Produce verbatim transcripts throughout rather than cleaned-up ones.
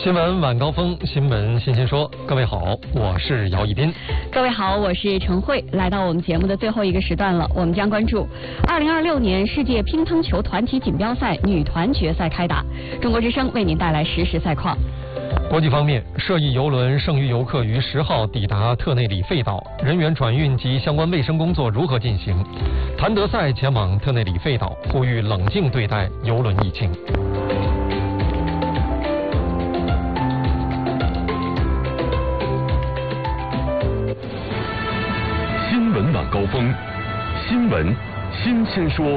新闻晚高峰，新闻新鲜说。各位好，我是姚一斌。 各位好，我是陈慧。来到我们节目的最后一个时段了，我们将关注二零二六年世界乒乓球团体锦标赛女团决赛开打，中国之声为您带来实时赛况。 国际方面，涉疫邮轮剩余游客于十号抵达特内里费岛，人员转运及相关卫生工作如何进行？谭德赛前往特内里费岛，呼吁冷静对待邮轮疫情。 新闻晚高峰，新闻新鲜说。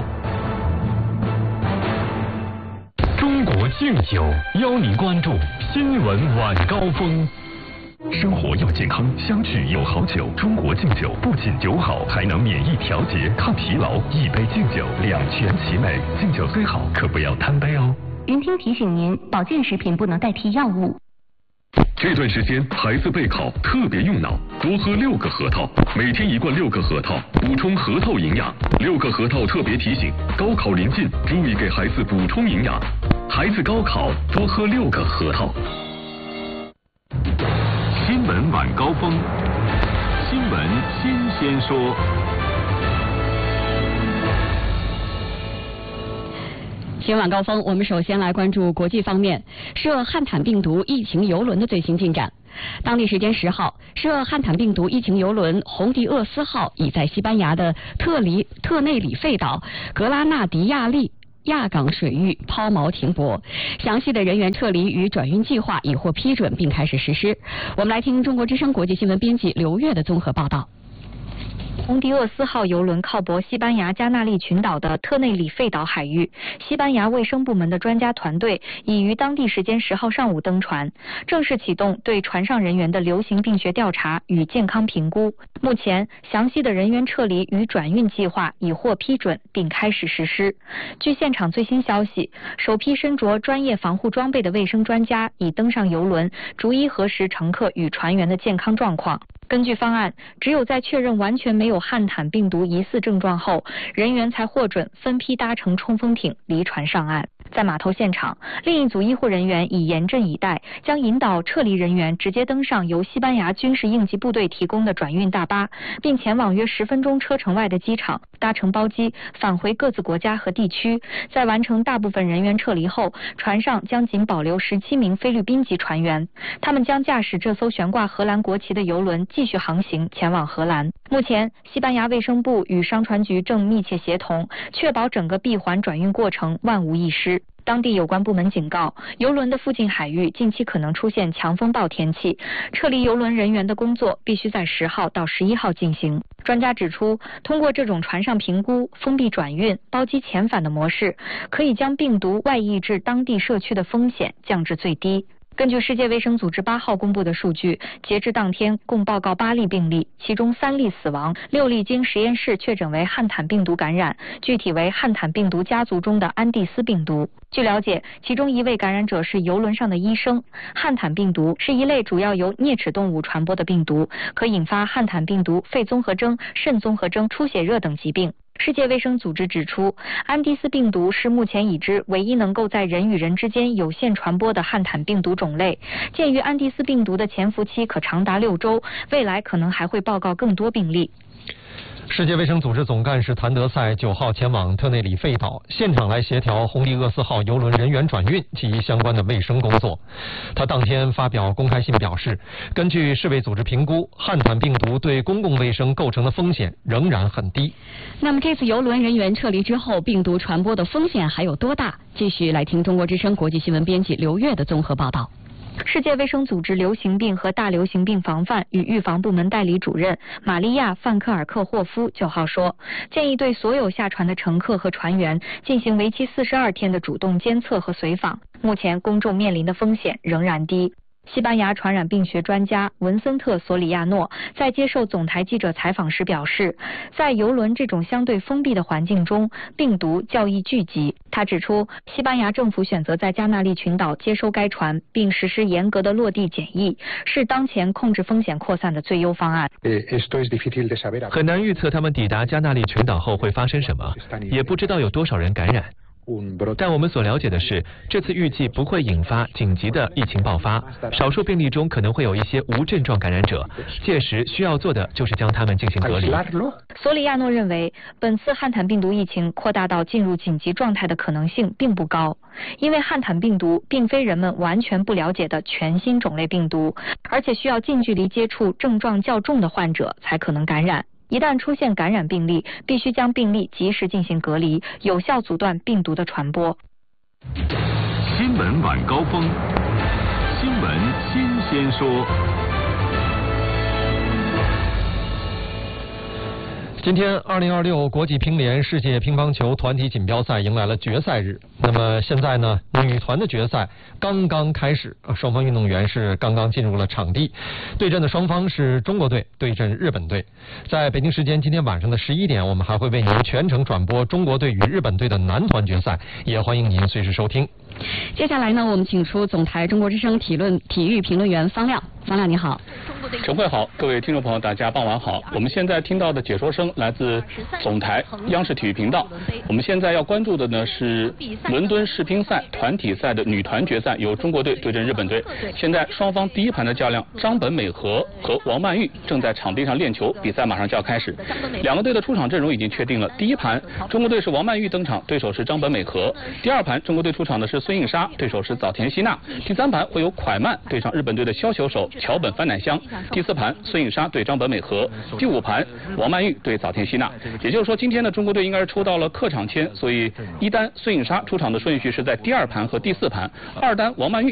中国敬酒邀您关注新闻晚高峰。生活要健康，相聚有好酒。中国敬酒不仅酒好，还能免疫调节、抗疲劳。一杯敬酒，两全其美。敬酒虽好，可不要贪杯哦。 云听提醒您，保健食品不能代替药物。 这段时间孩子备考特别用脑，多喝六个核桃，每天一罐六个核桃，补充核桃营养。六个核桃特别提醒，高考临近，注意给孩子补充营养。孩子高考多喝六个核桃。新闻晚高峰，新闻新鲜说。 新闻晚高峰，我们首先来关注国际方面，涉汉坦病毒疫情邮轮的最新进展。当地时间十号，涉汉坦病毒疫情邮轮红迪厄斯号已在西班牙的特里特内里费岛格拉纳迪亚利亚港水域抛锚停泊，详细的人员撤离与转运计划已获批准并开始实施。我们来听中国之声国际新闻编辑刘月的综合报道。 红迪厄斯号邮轮靠泊西班牙加那利群岛的特内里费岛海域，西班牙卫生部门的专家团队已于当地时间十号上午登船，正式启动对船上人员的流行病学调查与健康评估。目前，详细的人员撤离与转运计划已获批准并开始实施。据现场最新消息，首批身着专业防护装备的卫生专家已登上邮轮，逐一核实乘客与船员的健康状况。根据方案，只有在确认完全没有汉坦病毒疑似症状后，人员才获准分批搭乘冲锋艇离船上岸。在码头现场，另一组医护人员已严阵以待，将引导撤离人员直接登上由西班牙军事应急部队提供的转运大巴，并前往约十分钟车程外的机场，搭乘包机返回各自国家和地区。在完成大部分人员撤离后，船上将仅保留十七名菲律宾籍船员，他们将驾驶这艘悬挂荷兰国旗的邮轮继续航行前往荷兰。目前，西班牙卫生部与商船局正密切协同，确保整个闭环转运过程万无一失。当地有关部门警告，邮轮的附近海域近期可能出现强风暴天气，撤离邮轮人员的工作必须在十号到十一号进行。专家指出，通过这种船上评估、封闭转运、包机遣返的模式，可以将病毒外溢至当地社区的风险降至最低。根据世界卫生组织八号公布的数据，截至当天共报告八例病例，其中三例死亡，六例经实验室确诊为汉坦病毒感染，具体为汉坦病毒家族中的安地斯病毒。据了解，其中一位感染者是邮轮上的医生。汉坦病毒是一类主要由啮齿动物传播的病毒，可引发汉坦病毒肺综合征、肾综合征、出血热等疾病。世界卫生组织指出，安地斯病毒是目前已知唯一能够在人与人之间有限传播的汉坦病毒种类。鉴于安地斯病毒的潜伏期可长达六周，未来可能还会报告更多病例。 世界卫生组织总干事谭德赛九号前往特内里费岛，现场来协调红迪厄斯号邮轮人员转运及相关的卫生工作。他当天发表公开信表示，根据世卫组织评估，汉坦病毒对公共卫生构成的风险仍然很低。 那么这次邮轮人员撤离之后，病毒传播的风险还有多大？继续来听中国之声国际新闻编辑刘月的综合报道。 世界卫生组织流行病和大流行病防范与预防部门代理主任玛利亚·范克尔克霍夫九号说，建议对所有下船的乘客和船员进行为期四十二天的主动监测和随访。目前公众面临的风险仍然低。西班牙传染病学专家文森特·索里亚诺在接受总台记者采访时表示，在邮轮这种相对封闭的环境中，病毒较易聚集。他指出，西班牙政府选择在加那利群岛接收该船，并实施严格的落地检疫，是当前控制风险扩散的最优方案。 很难预测他们抵达加那利群岛后会发生什么，也不知道有多少人感染。 但我们所了解的是，这次预计不会引发紧急的疫情爆发，少数病例中可能会有一些无症状感染者，届时需要做的就是将他们进行隔离。 索里亚诺认为，本次汉坦病毒疫情扩大到进入紧急状态的可能性并不高，因为汉坦病毒并非人们完全不了解的全新种类病毒，而且需要近距离接触症状较重的患者才可能感染。一旦出现感染病例，必须将病例及时进行隔离，有效阻断病毒的传播。 新闻晚高峰，新闻新鲜说。 今天，二零二六国际乒联世界乒乓球团体锦标赛迎来了决赛日。那么现在呢，女团的决赛刚刚开始，双方运动员是刚刚进入了场地，对阵的双方是中国队对阵日本队。在北京时间今天晚上的十一点，我们还会为您全程转播中国队与日本队的男团决赛，也欢迎您随时收听。 接下来呢，我们请出总台中国之声体论体育评论员方亮。方亮你好。 陈慧好，各位听众朋友大家傍晚好。我们现在听到的解说声来自总台央视体育频道。我们现在要关注的呢是伦敦世乒赛团体赛的女团决赛，由中国队对阵日本队。现在双方第一盘的较量，张本美和和王曼玉正在场地上练球，比赛马上就要开始。两个队的出场阵容已经确定了。第一盘中国队是王曼玉登场，对手是张本美和。第二盘中国队出场的是孙颖莎，对手是早田希娜。第三盘会有蒯曼对上日本队的削球手桥本帆乃香。第四盘孙颖莎对张本美和。第五盘王曼玉对早田希娜。也就是说，今天的中国队应该是抽到了客场签，所以一单孙颖莎出场的顺序是在第二盘和第四盘，二单王曼玉